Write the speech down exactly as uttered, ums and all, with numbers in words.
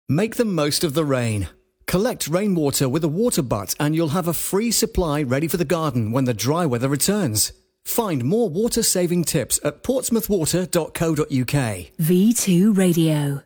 Make the most of the rain. Collect rainwater with a water butt and you'll have a free supply ready for the garden when the dry weather returns. Find more water-saving tips at portsmouth water dot co dot uk. V two Radio.